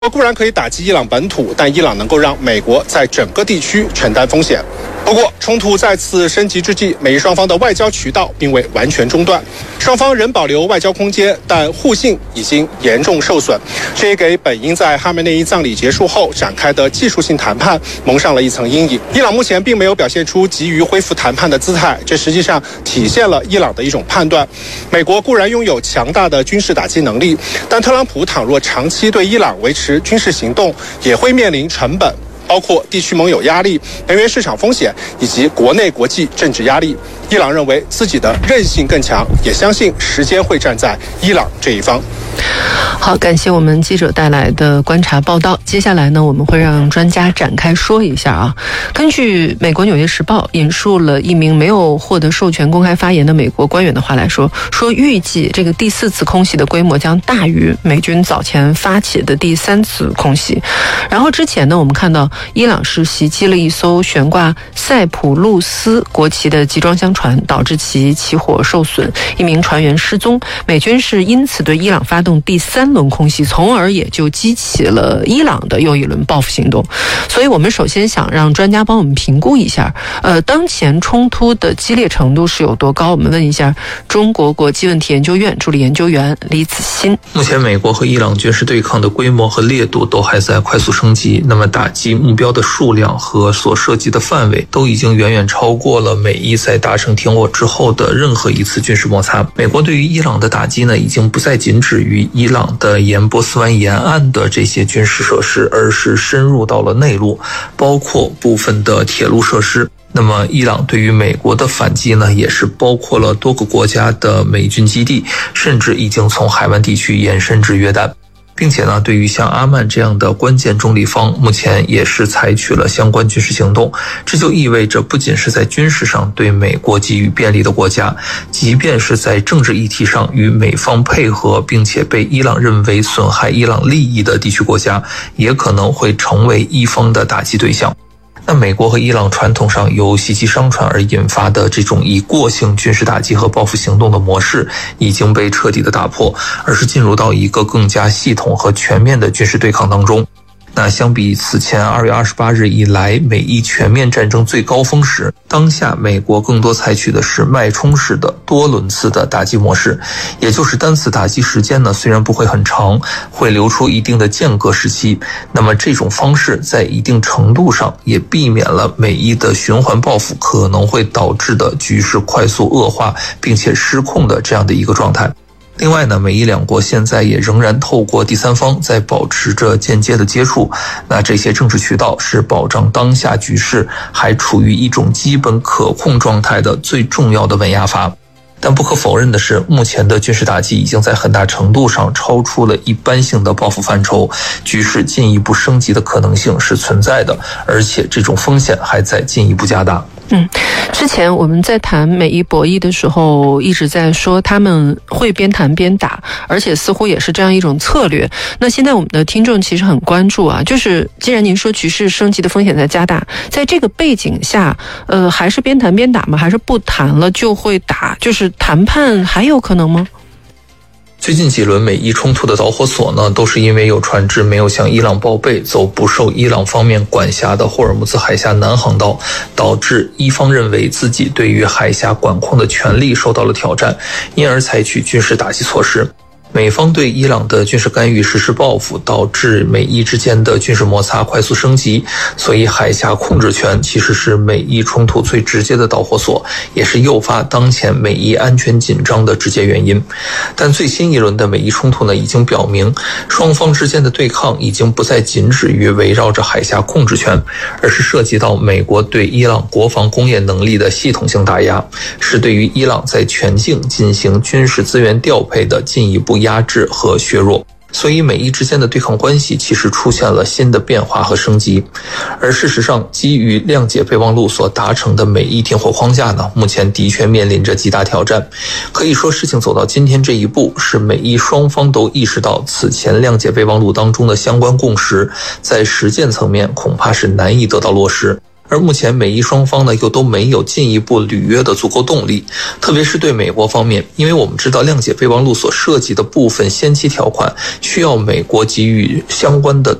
固然可以打击伊朗本土，但伊朗能够让美国在整个地区承担风险。不过，冲突再次升级之际，美伊双方的外交渠道并未完全中断，双方仍保留外交空间，但互信已经严重受损。这也给本应在哈梅内伊葬礼结束后展开的技术性谈判蒙上了一层阴影。伊朗目前并没有表现出急于恢复谈判的姿态，这实际上体现了伊朗的一种判断：美国固然拥有强大的军事打击能力，但特朗普倘若长期对伊朗维持军事行动，也会面临成本，包括地区盟友压力、能源市场风险以及国内国际政治压力。伊朗认为自己的韧性更强，也相信时间会站在伊朗这一方。 好，感谢我们记者带来的观察报道。接下来呢，我们会让专家展开说一下啊。根据美国《纽约时报》引述了一名没有获得授权公开发言的美国官员的话来说，预计这个第4次空袭的规模将大于美军早前发起的第3次空袭。然后之前呢，我们看到伊朗是袭击了一艘悬挂塞浦路斯国旗的集装箱船，导致其起火受损，一名船员失踪。美军是因此对伊朗发动第3轮空袭，从而也就激起了伊朗的又一轮报复行动。所以我们首先想让专家帮我们评估一下，当前冲突的激烈程度是有多高？我们问一下中国国际问题研究院助理研究员李子欣。 目前美国和伊朗军事对抗的规模和烈度都还在快速升级，那么打击目标的数量和所涉及的范围都已经远远超过了美伊在达成停火之后的任何一次军事摩擦。美国对于伊朗的打击呢，已经不再仅止于伊朗的沿波斯湾沿岸的这些军事设施，而是深入到了内陆，包括部分的铁路设施。那么伊朗对于美国的反击呢，也是包括了多个国家的美军基地，甚至已经从海湾地区延伸至约旦。并且呢，对于像阿曼这样的关键中立方，目前也是采取了相关军事行动。这就意味着不仅是在军事上对美国给予便利的国家，即便是在政治议题上与美方配合，并且被伊朗认为损害伊朗利益的地区国家，也可能会成为伊方的打击对象。那美国和伊朗传统上由袭击商船而引发的这种以过性军事打击和报复行动的模式已经被彻底的打破，而是进入到一个更加系统和全面的军事对抗当中。那相比此前2月28日以来美伊全面战争最高峰时，当下美国更多采取的是脉冲式的多轮次的打击模式，也就是单次打击时间呢虽然不会很长，会留出一定的间隔时期，那么这种方式在一定程度上也避免了美伊的循环报复可能会导致的局势快速恶化并且失控的这样的一个状态。另外呢，美伊两国现在也仍然透过第三方在保持着间接的接触，那这些政治渠道是保障当下局势还处于一种基本可控状态的最重要的稳压阀。但不可否认的是，目前的军事打击已经在很大程度上超出了一般性的报复范畴，局势进一步升级的可能性是存在的，而且这种风险还在进一步加大。 之前我们在谈美伊博弈的时候一直在说他们会边谈边打，而且似乎也是这样一种策略。那现在我们的听众其实很关注啊，就是既然您说局势升级的风险在加大，在这个背景下还是边谈边打吗？还是不谈了就会打？就是谈判还有可能吗？ 最近几轮美伊冲突的导火索呢，都是因为有船只没有向伊朗报备，走不受伊朗方面管辖的霍尔木兹海峡南航道，导致伊方认为自己对于海峡管控的权利受到了挑战，因而采取军事打击措施。美方对伊朗的军事干预实施报复，导致美伊之间的军事摩擦快速升级，所以海峡控制权其实是美伊冲突最直接的导火索，也是诱发当前美伊安全紧张的直接原因。但最新一轮的美伊冲突呢，已经表明双方之间的对抗已经不再仅止于围绕着海峡控制权，而是涉及到美国对伊朗国防工业能力的系统性打压，是对于伊朗在全境进行军事资源调配的进一步压制和削弱。所以美伊之间的对抗关系其实出现了新的变化和升级。而事实上，基于谅解备忘录所达成的美伊停火框架呢，目前的确面临着极大挑战。可以说，事情走到今天这一步，是美伊双方都意识到此前谅解备忘录当中的相关共识在实践层面恐怕是难以得到落实。 而目前美伊双方呢又都没有进一步履约的足够动力，特别是对美国方面，因为我们知道谅解备忘录所涉及的部分先期条款需要美国给予相关的